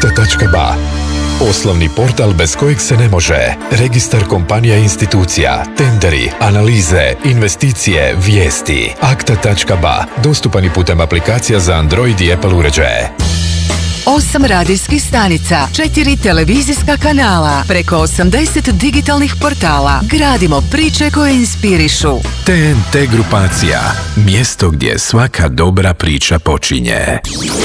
Akta.ba. Poslovni portal bez kojeg se ne može. Registar kompanija i institucija, tenderi, analize, investicije, vijesti. Akta.ba. Dostupan i putem aplikacija za Android i Apple uređaje. 8 radijskih stanica, 4 televizijska kanala, preko 80 digitalnih portala. Gradimo priče koje inspirišu. TNT grupacija. Mjesto gdje svaka dobra priča počinje.